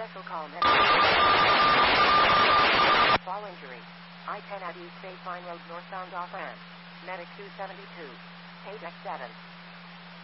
Special call Fall injury. I-10 at East Baseline Road, northbound off ramp. Medic 272. Page X7.